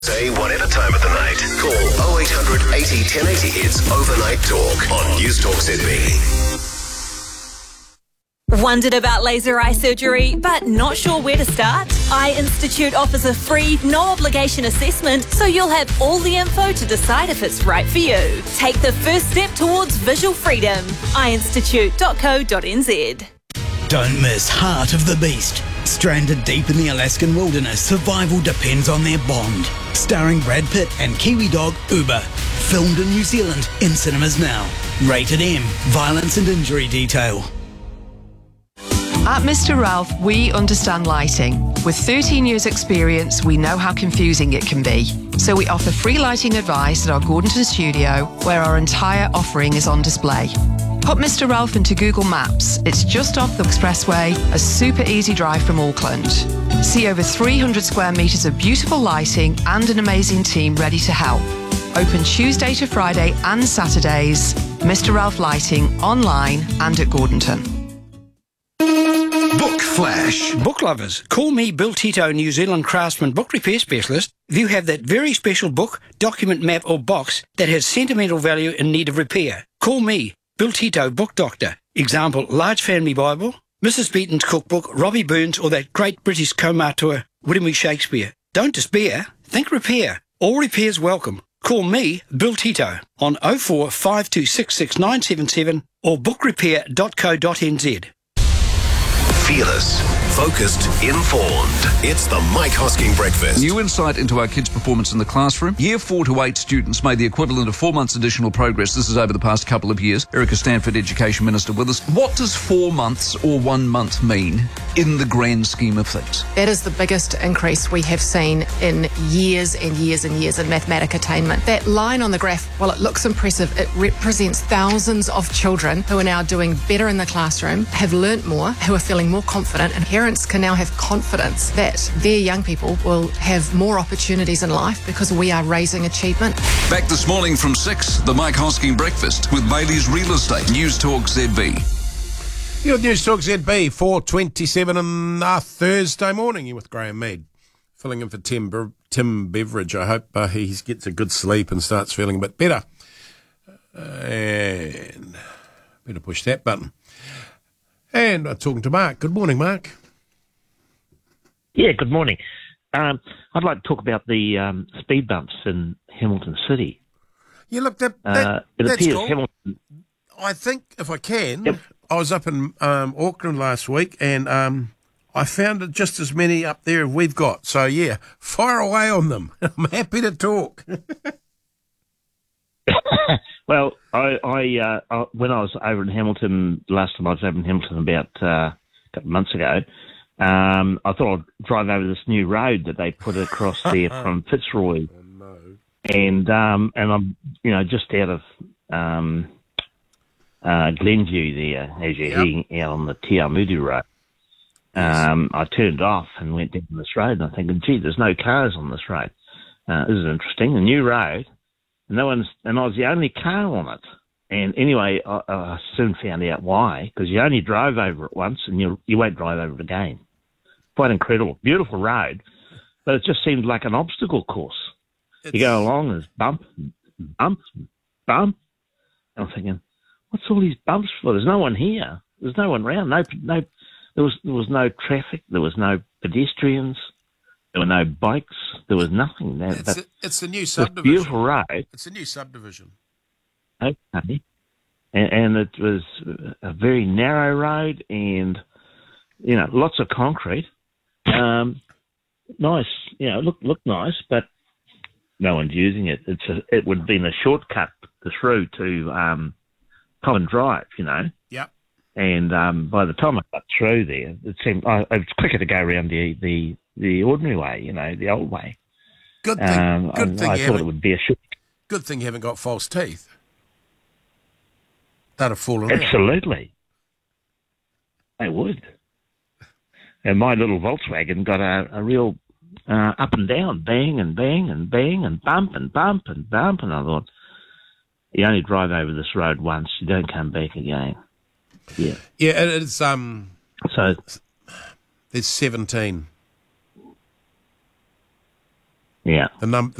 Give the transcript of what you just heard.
Say whatever time of the night. Call 0800 80 1080. It's Overnight Talk on News Talk ZB. Wondered about laser eye surgery, but not sure where to start? Eye Institute offers a free, no-obligation assessment, so you'll have all the info to decide if it's right for you. Take the first step towards visual freedom. eyeinstitute.co.nz. Don't miss Heart of the Beast. Stranded deep in the Alaskan wilderness, survival depends on their bond. Starring Brad Pitt and Kiwi dog Uber. Filmed in New Zealand, in cinemas now. Rated M. Violence and injury detail. At Mr. Ralph, we understand lighting. With 13 years' experience, we know how confusing it can be. So we offer free lighting advice at our Gordonton studio, where our entire offering is on display. Put Mr. Ralph into Google Maps. It's just off the expressway, a super easy drive from Auckland. See over 300 square metres of beautiful lighting and an amazing team ready to help. Open Tuesday to Friday and Saturdays. Mr. Ralph Lighting, online and at Gordonton. Book Flash. Book lovers, call me Bill Tito, New Zealand craftsman book repair specialist. If you have that very special book, document, map or box that has sentimental value in need of repair, call me, Bill Tito, book doctor. Example, Large Family Bible, Mrs. Beaton's cookbook, Robbie Burns or that great British co-auteur, William E. Shakespeare. Don't despair, think repair. All repairs welcome. Call me, Bill Tito, on 04 5266 977 or bookrepair.co.nz. Fearless, focused, informed. It's the Mike Hosking Breakfast. New insight into our kids' performance in the classroom. Year 4 to 8 students made the equivalent of 4 months additional progress. This is over the past couple of years. Erica Stanford, Education Minister, with us. What does 4 months or 1 month mean in the grand scheme of things? That is the biggest increase we have seen in years and years and years in mathematic attainment. That line on the graph, while it looks impressive, it represents thousands of children who are now doing better in the classroom, have learnt more, who are feeling more confident, and parents can now have confidence that their young people will have more opportunities in life because we are raising achievement. Back this morning from 6, the Mike Hosking Breakfast with Bailey's Real Estate. News Talk ZB. You're with News Talk ZB, 4:27 on Thursday morning. You're with Graham Mead, filling in for Tim Beveridge. I hope he gets a good sleep and starts feeling a bit better. And better push that button. And I'm talking to Mark. Good morning, Mark. Yeah, good morning. I'd like to talk about the speed bumps in Hamilton City. Yeah, look, It that's appears cool. Hamilton... I think, if I can, Yep. I was up in Auckland last week, and I found it just as many up there as we've got. So, yeah, fire away on them. I'm happy to talk. Well, I when I was over in Hamilton, last time I was over in Hamilton about a couple of months ago, I thought I'd drive over this new road that they put across there from Fitzroy. Oh, no. And I'm, just out of Glenview there, as you're heading out on the Te Amudu Road. I turned off and went down this road, and I'm thinking, gee, there's no cars on this road. This is interesting. A new road. And I was the only car on it. And anyway, I soon found out why, because you only drive over it once and you won't drive over it again. Quite incredible. Beautiful road, but it just seemed like an obstacle course. You go along, there's bump, bump, bump. I'm thinking, what's all these bumps for? There's no one here. There's no one around. No, there was no traffic. There was no pedestrians. There were no bikes. There was nothing. It's a new subdivision. Beautiful road. It's a new subdivision. Okay. And it was a very narrow road and, lots of concrete. Nice. Looked nice, but no one's using it. It would have been a shortcut through to Common Drive, Yep. And by the time I got through there, it seemed it's quicker to go around the ordinary way, the old way. Good thing. I thought it would be a short. Good thing you haven't got false teeth. That'd have fallen out. Absolutely. They would. And my little Volkswagen got a real up and down, bang and bang and bang and bump and bump and bump. And I thought, you only drive over this road once, you don't come back again. Yeah. Yeah, it's So there's 17. Yeah. The